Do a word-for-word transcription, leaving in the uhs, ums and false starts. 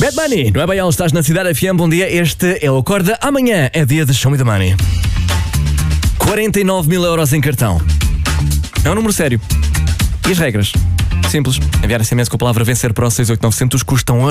Bad Bunny, não é bem, estás na Cidade F M, bom dia, este é o Acorda. Amanhã é dia de Show Me The Money. quarenta e nove mil euros em cartão. É um número sério. E as regras? Simples. Enviar S M S com a palavra vencer para o seis oito nove zero zero custam